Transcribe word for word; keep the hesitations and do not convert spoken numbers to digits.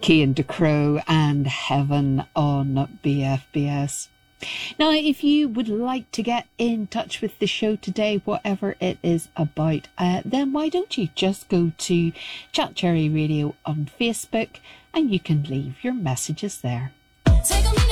Cian DeCrow and Heaven on B F B S. Now, if you would like to get in touch with the show today, whatever it is about, uh, then why don't you just go to Chat Cherry Radio on Facebook and you can leave your messages there.